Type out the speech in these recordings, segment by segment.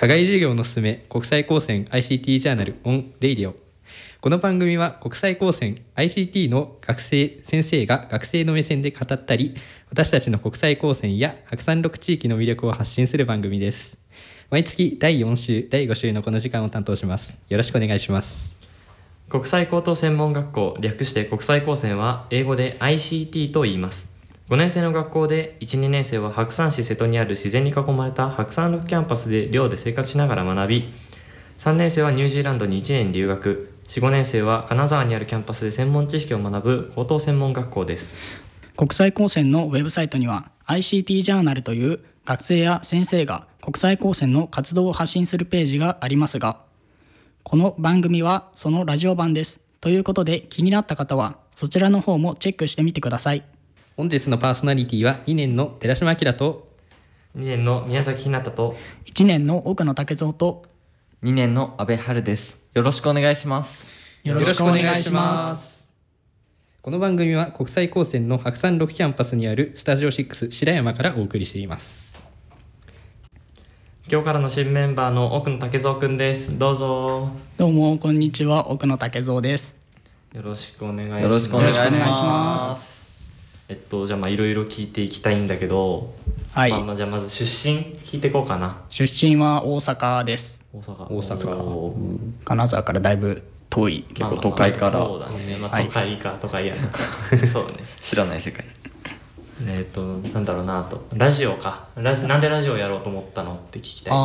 課外授業のすすめ国際高専 ICT ジャーナルオンレイディオ。この番組は国際高専 ICT の先生が学生の目線で語ったり、私たちの国際高専や白山6地域の魅力を発信する番組です。毎月第4週第5週のこの時間を担当します。よろしくお願いします。 国際高等専門学校、略して国際高専は英語で ICT と言います。5年生の学校で1、2年生は白山市瀬戸にある自然に囲まれた白山6キャンパスで寮で生活しながら学び、3年生はニュージーランドに1年留学、4、5年生は金沢にあるキャンパスで専門知識を学ぶ高等専門学校です。 国際高専のウェブサイトには ICT ジャーナルという学生や先生が国際高専の活動を発信するページがありますが、この番組はそのラジオ版です。ということで気になった方はそちらの方もチェックしてみてください。 本日のパーソナリティは2年の寺島明と 2年の宮崎ひなたと 1年の奥野武蔵と 2年の阿部春です。よろしくお願いします。 よろしくお願いします。 この番組は国際高専の白山6キャンパスにあるスタジオ6白山からお送りしています。 今日からの新メンバーの奥野武蔵くんです。どうぞ。 どうもこんにちは、奥野武蔵です。 よろしくお願いします。 よろしくお願いしよろしくお願いしま。 ますじゃあいろいろ聞いていきたいんだけど、 はい、 じゃあまず出身聞いていこうかな。 出身は大阪です。 大阪。 金沢からだいぶ遠い、 結構都会からそうだね。都会か、都会やな。そうね。 知らない世界。 なんだろうなと。ラジオか。なんでラジオやろうと思ったのって聞きたい。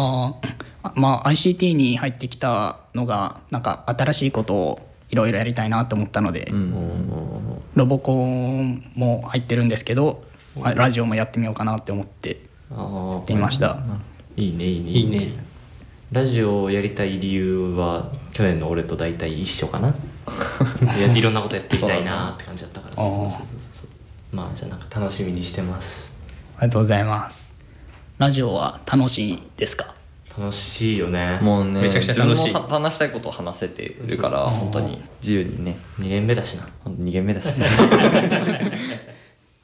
ICT に入ってきたのがなんか新しいことをいろいろやりたいなと思ったので、ロボコンも入ってるんですけど、ラジオもやってみようかなって思ってやってみました。 いいね。ラジオをやりたい理由は去年の俺と大体一緒かな。いろんなことやっていきたいなって感じだったから。そう。じゃあなんか楽しみにしてます。 ありがとうございます。ラジオは楽しいですか？ 楽しいよね。 もうね、 めちゃくちゃ楽しい。 自分も話したいことを話せてるから本当に自由にね。 2年目だしな。 2限目だし